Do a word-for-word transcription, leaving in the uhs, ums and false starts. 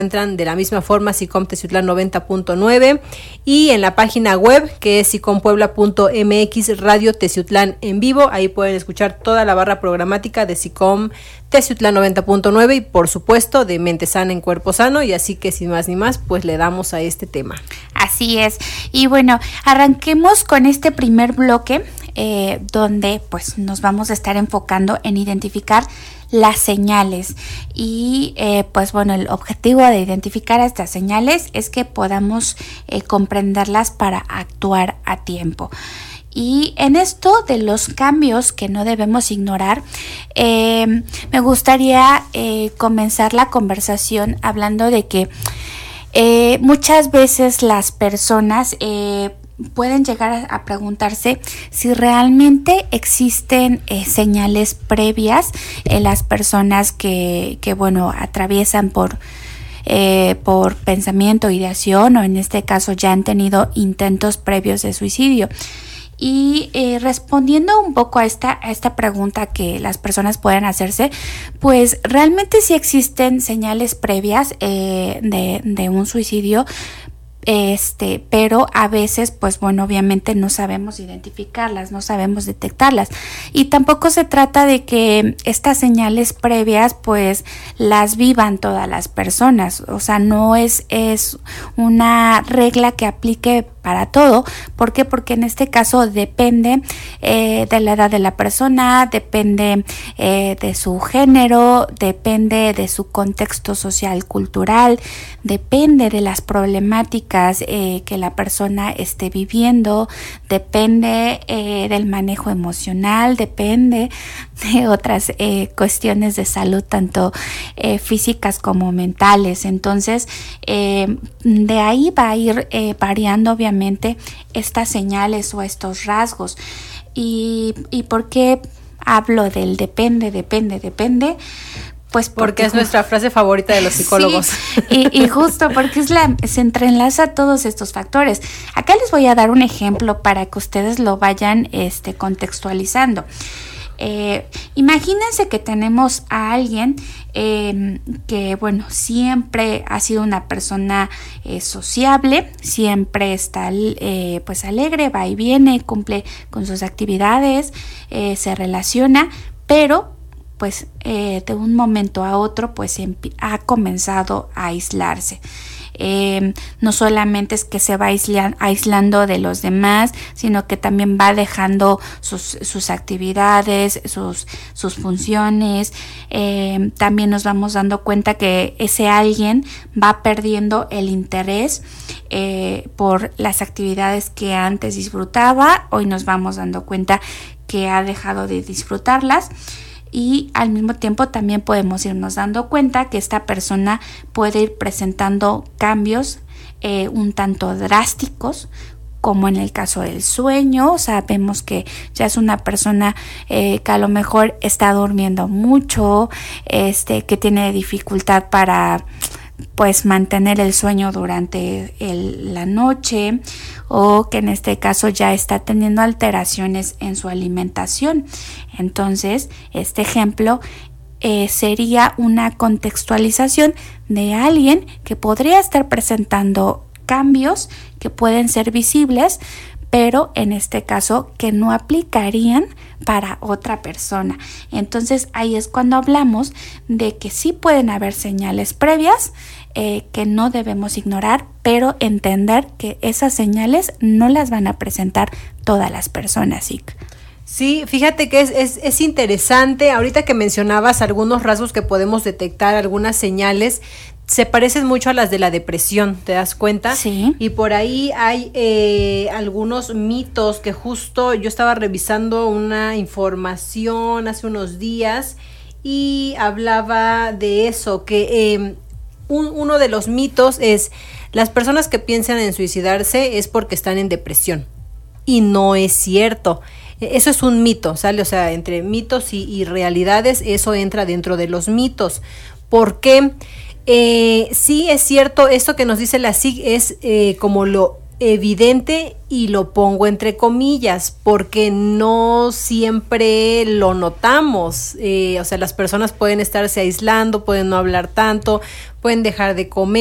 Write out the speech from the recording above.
encuentran de la misma forma SICOM Teciutlán noventa punto nueve y en la página web que es sicompuebla punto mx Radio Teciutlán en vivo. Ahí pueden escuchar toda la barra programática de SICOM Teciutlán noventa punto nueve y por supuesto de Mente Sana en Cuerpo Sano. Y así que sin más ni más pues le damos a este tema. Así es. Y bueno, arranquemos con este primer bloque eh, donde pues nos vamos a estar enfocando en identificar las señales y eh, pues bueno, el objetivo de identificar estas señales es que podamos eh, comprenderlas para actuar a tiempo. Y en esto de los cambios que no debemos ignorar, eh, me gustaría eh, comenzar la conversación hablando de que eh, muchas veces las personas eh, pueden llegar a, a preguntarse si realmente existen eh, señales previas en las personas que, que bueno, atraviesan por, eh, por pensamiento, ideación o en este caso ya han tenido intentos previos de suicidio. Y eh, respondiendo un poco a esta, a esta pregunta que las personas pueden hacerse, pues realmente sí existen señales previas eh, de, de un suicidio. Este, pero a veces, pues bueno, obviamente no sabemos identificarlas, no sabemos detectarlas. Y tampoco se trata de que estas señales previas, pues, las vivan todas las personas. O sea, no es, es una regla que aplique para todo. ¿Por qué? Porque en este caso depende eh, de la edad de la persona, depende eh, de su género, depende de su contexto social, cultural, depende de las problemáticas eh, que la persona esté viviendo, depende eh, del manejo emocional, depende de otras eh, cuestiones de salud, tanto eh, físicas como mentales. Entonces, eh, de ahí va a ir eh, variando obviamente estas señales o estos rasgos. ¿Y, y por qué hablo del depende, depende, depende? Pues porque, porque es nuestra frase favorita de los psicólogos. Sí, y, y justo porque es la, se entrelaza todos estos factores. Acá les voy a dar un ejemplo para que ustedes lo vayan este, contextualizando. Eh, imagínense que tenemos a alguien eh, que, bueno, siempre ha sido una persona eh, sociable, siempre está eh, pues alegre, va y viene, cumple con sus actividades, eh, se relaciona, pero pues eh, de un momento a otro pues ha comenzado a aislarse. Eh, no solamente es que se va aisla- aislando de los demás, sino que también va dejando sus, sus actividades, sus, sus funciones. Eh, también nos vamos dando cuenta que ese alguien va perdiendo el interés eh, por las actividades que antes disfrutaba. Hoy nos vamos dando cuenta que ha dejado de disfrutarlas. Y al mismo tiempo también podemos irnos dando cuenta que esta persona puede ir presentando cambios eh, un tanto drásticos, como en el caso del sueño. O sea, vemos que ya es una persona eh, que a lo mejor está durmiendo mucho, este, que tiene dificultad para pues mantener el sueño durante el, la noche, o que en este caso ya está teniendo alteraciones en su alimentación. Entonces, este ejemplo eh, sería una contextualización de alguien que podría estar presentando cambios que pueden ser visibles, pero en este caso que no aplicarían para otra persona. Entonces ahí es cuando hablamos de que sí pueden haber señales previas eh, que no debemos ignorar, pero entender que esas señales no las van a presentar todas las personas, ¿sí? Sí, fíjate que es, es, es interesante, ahorita que mencionabas algunos rasgos que podemos detectar, algunas señales, se parecen mucho a las de la depresión, ¿te das cuenta? Sí. Y por ahí hay eh, algunos mitos que justo yo estaba revisando una información hace unos días y hablaba de eso, que eh, un, uno de los mitos es las personas que piensan en suicidarse es porque están en depresión y no es cierto. Eso es un mito, ¿sale? O sea, entre mitos y, y realidades, eso entra dentro de los mitos. ¿Por qué? Eh, sí es cierto, esto que nos dice la S I G es eh, como lo evidente, y lo pongo entre comillas porque no siempre lo notamos. Eh, o sea, las personas pueden estarse aislando, pueden no hablar tanto, pueden dejar de comer.